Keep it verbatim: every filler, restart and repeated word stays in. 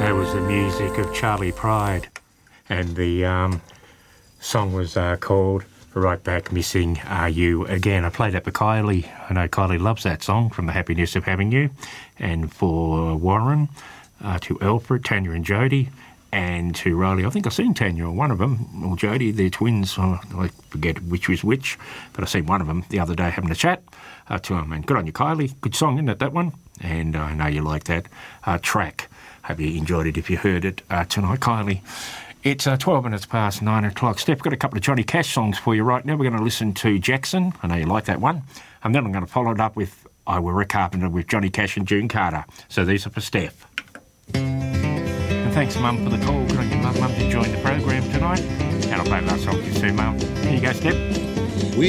That was the music of Charlie Pride, and the um, song was uh, called Right Back Missing Are You Again. I played that for Kylie. I know Kylie loves that song, From the Happiness of Having You, and for Warren, uh, to Alfred, Tanya and Jody, and to Riley. I think I've seen Tanya or one of them, or Jody, they're twins. Oh, I forget which was which, but I seen one of them the other day having a chat uh, to them. And good on you, Kylie. Good song, isn't it, that one? And I know you like that uh, track. Hope you enjoyed it if you heard it uh, tonight, Kylie. It's uh, twelve minutes past nine o'clock. Steph, got a couple of Johnny Cash songs for you right now. We're going to listen to Jackson. I know you like that one. And then I'm going to follow it up with I Were a Carpenter with Johnny Cash and June Carter. So these are for Steph. And thanks, Mum, for the call. Good on you, Mum. Mum's enjoying the program tonight. And I'll play the last song for you soon, Mum. Here you go, Steph.